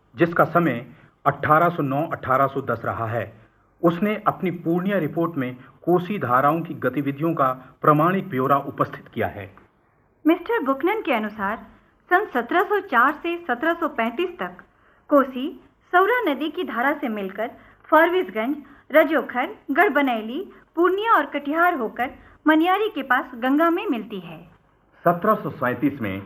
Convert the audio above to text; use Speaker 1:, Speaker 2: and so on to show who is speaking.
Speaker 1: जिसका समय 1809-1810 रहा है, उसने अपनी पूर्णिया रिपोर्ट में कोसी धाराओं की गतिविधियों का प्रमाणिक ब्यौरा उपस्थित किया है।
Speaker 2: मिस्टर बुकनन के अनुसार सन 1704 से 1735 तक कोसी सौरा नदी की धारा से मिलकर फारबिसगंज, रजोखर, गढ़बनैली, पूर्णिया और कटिहार होकर मनियारी के पास गंगा में मिलती है।
Speaker 1: 1737 में